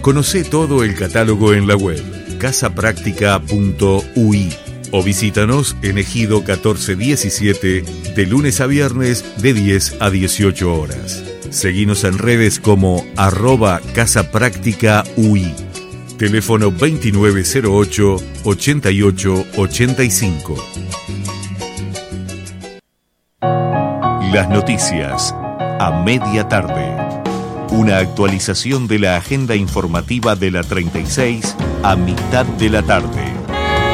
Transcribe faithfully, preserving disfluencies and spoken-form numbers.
Conocé todo el catálogo en la web casa práctica punto u i o visítanos en Ejido catorce diecisiete de lunes a viernes de diez a dieciocho horas. Seguinos en redes como arroba casa práctica u i. Teléfono veintinueve cero ocho, ochenta y ocho ochenta y cinco. Las noticias a media tarde. Una actualización de la agenda informativa de la treinta y seis a mitad de la tarde.